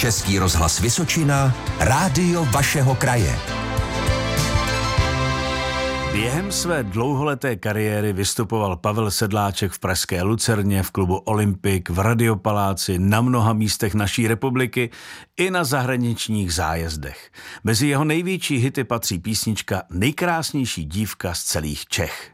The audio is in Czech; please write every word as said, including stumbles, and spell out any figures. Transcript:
Český rozhlas Vysočina, rádio vašeho kraje. Během své dlouholeté kariéry vystupoval Pavel Sedláček v pražské Lucerně, v klubu Olympik, v Radiopaláci, na mnoha místech naší republiky i na zahraničních zájezdech. Mezi jeho největší hity patří písnička Nejkrásnější dívka z celých Čech.